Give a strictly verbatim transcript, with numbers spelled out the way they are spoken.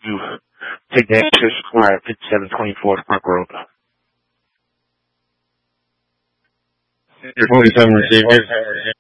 You take the access square at fifty-seven twenty-fourth Park Road. forty-seven receivers.